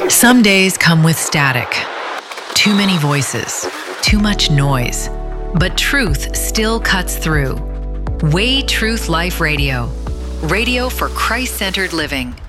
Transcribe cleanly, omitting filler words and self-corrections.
Some days come with static, too many voices, too much noise, but truth still cuts through. Way Truth Life Radio, radio for Christ-centered living.